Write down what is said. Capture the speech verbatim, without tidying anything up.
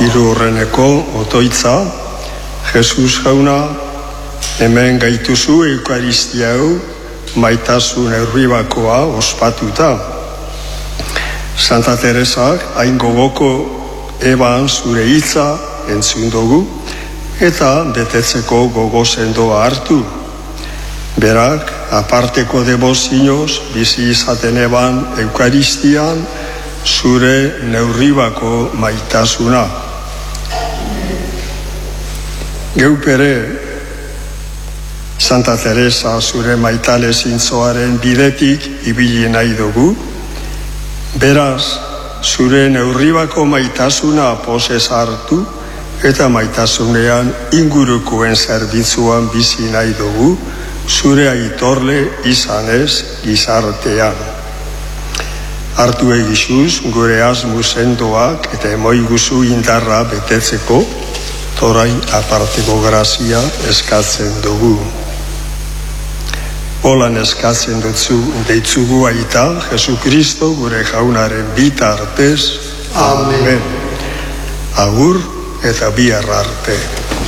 Hirugarreneko otoitza, Jesus jauna, hemen gaituzu eukaristia hau maitasun erribakoa ospatuta. Santa Teresak hain gogoko eban zure hitza entzun dugu eta betetzeko gogo sendoa hartu. Berak, aparteko debozioz bizi izaten eban eukaristian zure neurribako maitasuna. Geupere, Santa Teresa zure maitale zintzoaren bidetik ibili nahi dugu, beraz, zure neurribako maitasuna posez hartu eta maitasunean ingurukoen zerbitzuan bizi nahi dugu, zure aitorle izanez gizartean. Hartu egizuz gure asmu sendoak eta emoiguzu indarra betetzeko, torain aparteko grazia eskatzen dugu. Holan eskatzen dutzu deitzugu aita, Jesu Kristo gure jaunaren bitartez. Amen. Agur eta bihar arte.